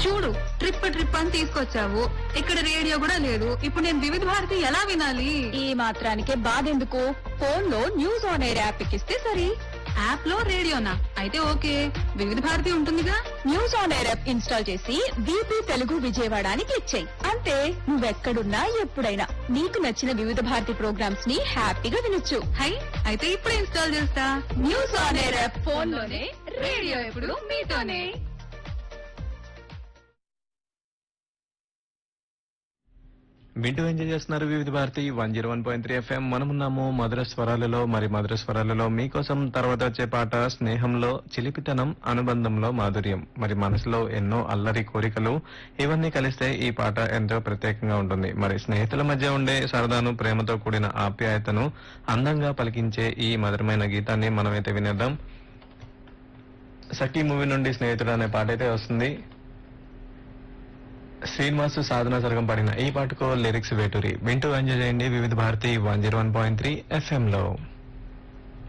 చూడు ట్రిప్ అని తీసుకొచ్చావు, ఇక్కడ రేడియో కూడా లేదు. ఇప్పుడు నేను వివిధ భారతి ఎలా వినాలి? ఈ మాత్రానికే బాధెందుకు? ఫోన్ లో న్యూస్ ఆన్ ఎయిర్ యాప్ ఎక్కిస్తే సరి. యాప్ లో రేడియోనా? అయితే ఓకే, వివిధ భారతి ఉంటుందిగా. News on air app install చేసి బీపీ తెలుగు విజయవాడ అని క్లిక్ చేయి. అంతే, నువ్వెక్కడున్నా ఎప్పుడైనా నీకు నచ్చిన వివిధ భారతి ప్రోగ్రామ్స్ ని హ్యాపీగా వినొచ్చు. హై, అయితే ఇప్పుడే ఇన్స్టాల్ చేస్తా. News on air app phone లోనే, రేడియో ఎప్పుడు మీతోనే. వింటూ ఎంజాయ్ చేస్తున్నారు వివిధ భారతి 101.3 FM. మనమున్నాము మధుర స్వరాలలో. మరి మధుర స్వరాలలో మీకోసం తర్వాత వచ్చే పాట స్నేహంలో చిలిపితనం, అనుబంధంలో మాధుర్యం. మరి మనసులో ఎన్నో అల్లరి కోరికలు, ఇవన్నీ కలిస్తే ఈ పాట ఎంతో ప్రత్యేకంగా ఉంటుంది. మరి స్నేహితుల మధ్య ఉండే సరదాను, ప్రేమతో కూడిన ఆప్యాయతను అందంగా పలికించే ఈ మధురమైన గీతాన్ని మనమైతే వినేద్దాం. సఖీ మూవీ నుండి స్నేహితుడు అనే పాట అయితే వస్తుంది. శ్రీనివాసు, సాధన సర్గం పాడిన ఈ పాటకు లిరిక్స్ వేటూరి. వింటూ ఎంజాయ్ చేయండి వివిధ భారతి 101.3 FM లో.